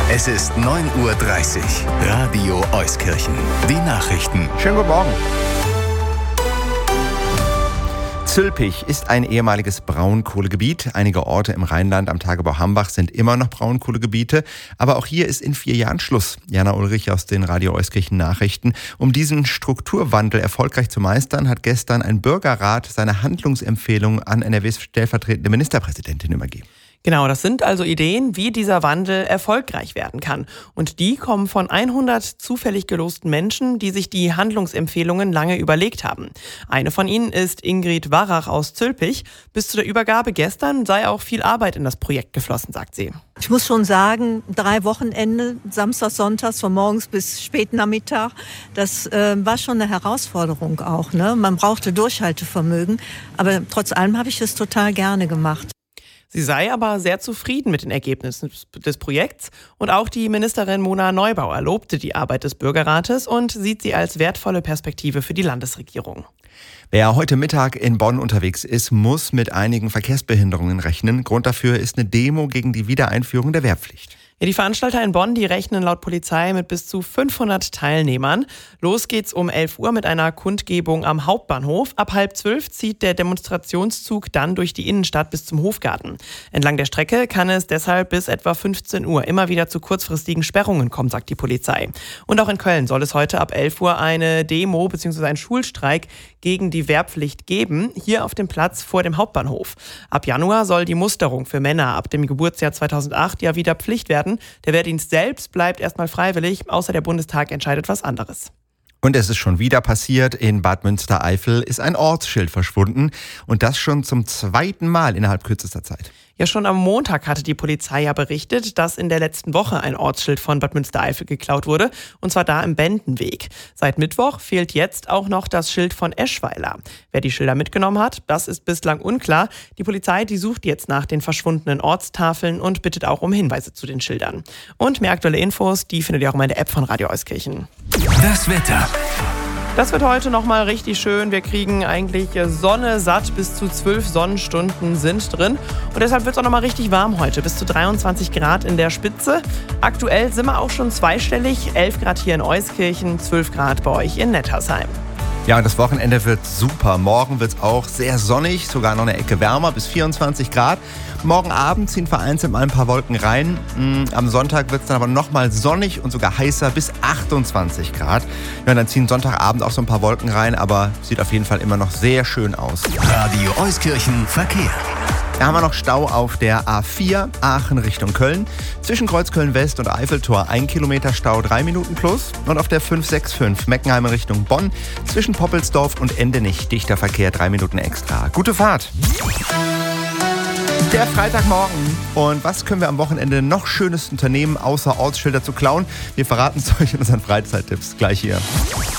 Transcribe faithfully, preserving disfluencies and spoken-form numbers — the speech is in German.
Es ist neun Uhr dreißig. Radio Euskirchen. Die Nachrichten. Schönen guten Morgen. Zülpich ist ein ehemaliges Braunkohlegebiet. Einige Orte im Rheinland am Tagebau Hambach sind immer noch Braunkohlegebiete. Aber auch hier ist in vier Jahren Schluss. Jana Ulrich aus den Radio Euskirchen Nachrichten. Um diesen Strukturwandel erfolgreich zu meistern, hat gestern ein Bürgerrat seine Handlungsempfehlung an N R Ws stellvertretende Ministerpräsidentin übergeben. Genau, das sind also Ideen, wie dieser Wandel erfolgreich werden kann. Und die kommen von hundert zufällig gelosten Menschen, die sich die Handlungsempfehlungen lange überlegt haben. Eine von ihnen ist Ingrid Warrach aus Zülpich. Bis zu der Übergabe gestern sei auch viel Arbeit in das Projekt geflossen, sagt sie. Ich muss schon sagen, drei Wochenende, Samstag, Sonntags, von morgens bis spät Nachmittag, das äh, war schon eine Herausforderung auch, ne? Man brauchte Durchhaltevermögen, aber trotz allem habe ich es total gerne gemacht. Sie sei aber sehr zufrieden mit den Ergebnissen des Projekts und auch die Ministerin Mona Neubauer lobte die Arbeit des Bürgerrates und sieht sie als wertvolle Perspektive für die Landesregierung. Wer heute Mittag in Bonn unterwegs ist, muss mit einigen Verkehrsbehinderungen rechnen. Grund dafür ist eine Demo gegen die Wiedereinführung der Wehrpflicht. Ja, die Veranstalter in Bonn, die rechnen laut Polizei mit bis zu fünfhundert Teilnehmern. Los geht's um elf Uhr mit einer Kundgebung am Hauptbahnhof. Ab halb zwölf zieht der Demonstrationszug dann durch die Innenstadt bis zum Hofgarten. Entlang der Strecke kann es deshalb bis etwa fünfzehn Uhr immer wieder zu kurzfristigen Sperrungen kommen, sagt die Polizei. Und auch in Köln soll es heute ab elf Uhr eine Demo bzw. einen Schulstreik gegen die Wehrpflicht geben, hier auf dem Platz vor dem Hauptbahnhof. Ab Januar soll die Musterung für Männer ab dem Geburtsjahr zweitausendacht ja wieder Pflicht werden. Der Wehrdienst selbst bleibt erstmal freiwillig, außer der Bundestag entscheidet was anderes. Und es ist schon wieder passiert. In Bad Münstereifel ist ein Ortsschild verschwunden. Und das schon zum zweiten Mal innerhalb kürzester Zeit. Ja, schon am Montag hatte die Polizei ja berichtet, dass in der letzten Woche ein Ortsschild von Bad Münstereifel geklaut wurde. Und zwar da im Bendenweg. Seit Mittwoch fehlt jetzt auch noch das Schild von Eschweiler. Wer die Schilder mitgenommen hat, das ist bislang unklar. Die Polizei, die sucht jetzt nach den verschwundenen Ortstafeln und bittet auch um Hinweise zu den Schildern. Und mehr aktuelle Infos, die findet ihr auch mal in der App von Radio Euskirchen. Das Wetter. Das wird heute nochmal richtig schön. Wir kriegen eigentlich Sonne satt. Bis zu zwölf Sonnenstunden sind drin. Und deshalb wird es auch nochmal richtig warm heute. Bis zu dreiundzwanzig Grad in der Spitze. Aktuell sind wir auch schon zweistellig. elf Grad hier in Euskirchen, zwölf Grad bei euch in Nettersheim. Ja, und das Wochenende wird super. Morgen wird es auch sehr sonnig, sogar noch eine Ecke wärmer, bis vierundzwanzig Grad. Morgen Abend ziehen vereinzelt mal ein paar Wolken rein. Am Sonntag wird es dann aber nochmal sonnig und sogar heißer, bis achtundzwanzig Grad. Ja, dann ziehen Sonntagabend auch so ein paar Wolken rein, aber sieht auf jeden Fall immer noch sehr schön aus. Radio Euskirchen Verkehr. Da haben wir noch Stau auf der A vier, Aachen Richtung Köln. Zwischen Kreuzköln West und Eiffeltor ein Kilometer Stau, drei Minuten plus. Und auf der fünf sechs fünf Meckenheim in Richtung Bonn. Zwischen Poppelsdorf und Endenich dichter Verkehr, drei Minuten extra. Gute Fahrt! Der Freitagmorgen. Und was können wir am Wochenende noch Schönes unternehmen, außer Ortsschilder zu klauen? Wir verraten es euch in unseren Freizeittipps gleich hier.